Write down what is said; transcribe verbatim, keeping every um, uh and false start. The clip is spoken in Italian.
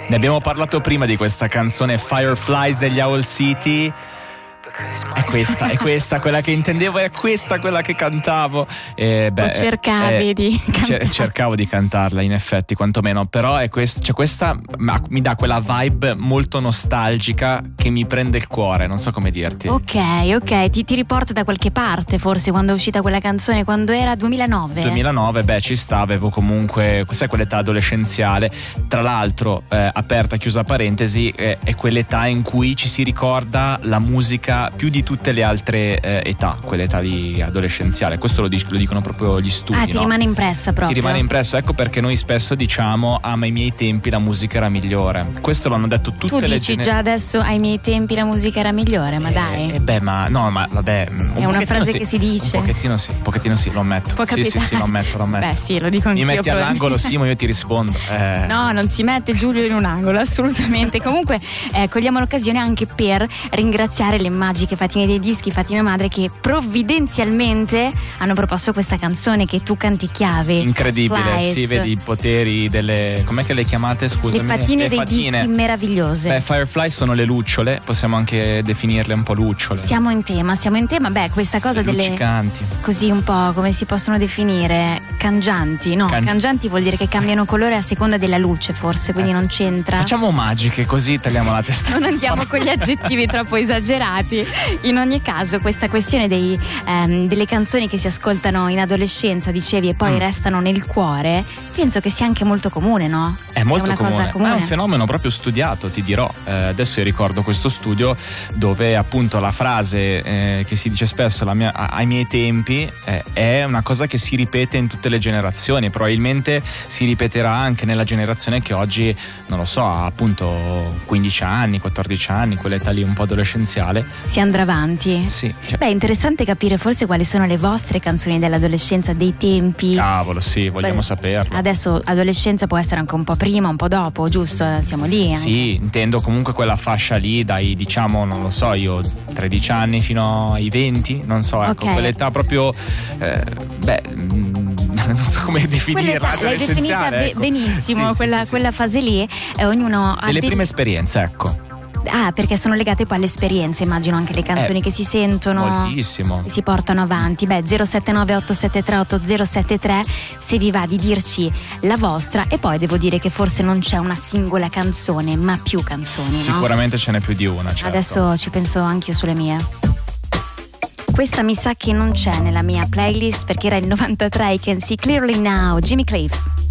Ne abbiamo parlato prima di questa canzone Fireflies degli Owl City. È questa, è questa quella che intendevo, è questa quella che cantavo. E beh, o cercavi eh, di c- cercavo di cantarla, in effetti, quantomeno. Però è quest- cioè questa ma, mi dà quella vibe molto nostalgica che mi prende il cuore, non so come dirti. Ok, ok, ti, ti riporta da qualche parte, forse, quando è uscita quella canzone, quando era duemilanove? duemilanove, beh, ci sta, avevo comunque, sai, quell'età adolescenziale. Tra l'altro, eh, aperta, chiusa parentesi, eh, è quell'età in cui ci si ricorda la musica più di tutte le altre eh, età, quell'età lì adolescenziale. Questo lo, dic- lo dicono proprio gli studi. Ah, ti no? rimane impressa proprio. Ti rimane impresso, ecco perché noi spesso diciamo: ah, ma ai miei tempi la musica era migliore. Questo l'hanno detto tutte tu le dici gener- già adesso ai miei tempi la musica era migliore, ma dai. E eh, beh, ma no, ma vabbè, un è una frase sì, che si dice. Un pochettino sì, un pochettino sì, lo ammetto. Può sì, sì, capitare. sì, lo ammetto, lo ammetto. Beh, sì, lo dico anch'io. Mi metti all'angolo, probabilmente. Simo, io ti rispondo. Eh. No, non si mette Giulio in un angolo, assolutamente. Comunque eh, cogliamo l'occasione anche per ringraziare le magiche Fatine dei Dischi, Fatina Madre, che provvidenzialmente hanno proposto questa canzone che tu canticchiavi. Incredibile, Flies. sì, vedi i poteri delle... com'è che le chiamate, scusami? Le Fatine Le dei fatine. Dischi meravigliose. Beh, Firefly sono le lucciole, possiamo anche definirle un po' lucciole. Siamo in tema, siamo in tema. Beh, questa cosa le delle luccicanti. così un po' come si possono definire, cangianti, no? Can- Cangianti vuol dire che cambiano colore a seconda della luce, forse, quindi Eh. non c'entra. Facciamo magiche, così tagliamo la testa. Non andiamo con gli aggettivi troppo esagerati. In ogni caso, questa questione dei, ehm, delle canzoni che si ascoltano in adolescenza, dicevi, e poi Mm. restano nel cuore, penso che sia anche molto comune, no? È molto una comune. cosa comune. Ma è un fenomeno proprio studiato, ti dirò. Eh, adesso io ricordo questo studio dove appunto la frase eh, che si dice spesso la mia, ai miei tempi eh, è una cosa che si ripete in tutte le generazioni. Probabilmente si ripeterà anche nella generazione che oggi, non lo so, ha appunto quindici anni, quattordici anni, quell'età lì un po' adolescenziale. Si andrà avanti. Sì. Cioè, Beh, è interessante capire forse quali sono le vostre canzoni dell'adolescenza, dei tempi. cavolo, sì, vogliamo Beh, saperlo. Adesso adolescenza può essere anche un po' prima, un po' dopo, giusto? Siamo lì anche. Sì, intendo comunque quella fascia lì dai, diciamo, non lo so, io tredici anni fino ai venti, non so, ecco, Ok. quell'età proprio eh, beh, mm, non so come definirla. Quell'età l'hai definita adolescenziale, be- ecco. benissimo, Sì, sì, quella, sì, sì. quella fase lì, e ognuno ha Delle dei- prime esperienze, ecco. Ah, perché sono legate poi alle esperienze, immagino, anche le canzoni Eh, che si sentono, moltissimo. che si portano avanti. Beh, zero sette nove otto sette tre otto zero sette tre, se vi va di dirci la vostra. E poi devo dire che forse non c'è una singola canzone, ma più canzoni, no? Sicuramente ce n'è più di una, certo. Adesso ci penso anch'io sulle mie. Questa mi sa che non c'è nella mia playlist perché era il novantatré, I Can See Clearly Now, Jimmy Cliff.